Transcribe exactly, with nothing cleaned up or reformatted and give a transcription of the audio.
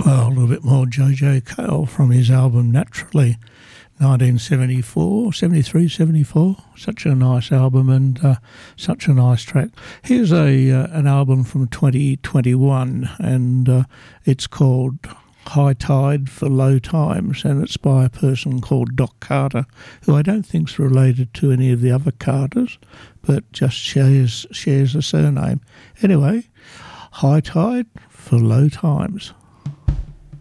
Well, a little bit more J J Cale from his album Naturally, nineteen seventy-four, seventy-three, seventy-four. Such a nice album and uh, such a nice track. Here's a uh, an album from twenty twenty-one, and uh, it's called High Tide for Low Times, and it's by a person called Doc Carter, who I don't think's related to any of the other Carters, but just shares shares a surname. Anyway, High Tide for Low Times.